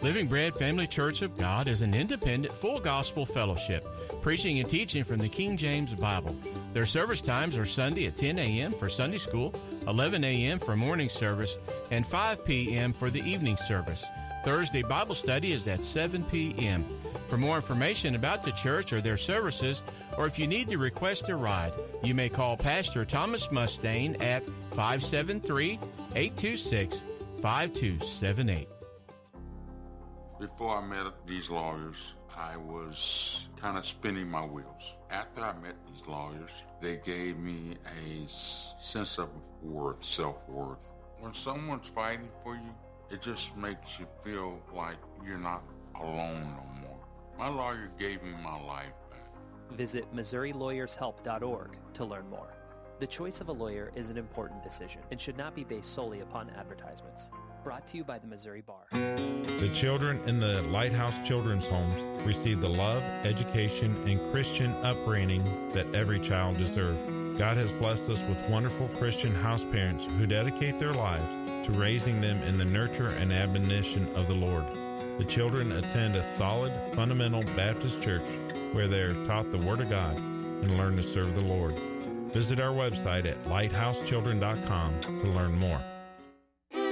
Living Bread Family Church of God is an independent, full gospel fellowship, preaching and teaching from the King James Bible. Their service times are Sunday at 10 a.m. for Sunday school, 11 a.m. for morning service, and 5 p.m. for the evening service. Thursday Bible study is at 7 p.m. For more information about the church or their services, or if you need to request a ride, you may call Pastor Thomas Mustaine at 573-826-5278. Before I met these lawyers, I was kind of spinning my wheels. After I met these lawyers, they gave me a sense of worth, self-worth. When someone's fighting for you, it just makes you feel like you're not alone no more. My lawyer gave me my life back. Visit MissouriLawyersHelp.org to learn more. The choice of a lawyer is an important decision and should not be based solely upon advertisements. Brought to you by the Missouri Bar. The children in the Lighthouse Children's Homes receive the love, education, and Christian upbringing that every child deserves. God has blessed us with wonderful Christian house parents who dedicate their lives to raising them in the nurture and admonition of the Lord. The children attend a solid, fundamental Baptist church where they are taught the Word of God and learn to serve the Lord. Visit our website at lighthousechildren.com to learn more.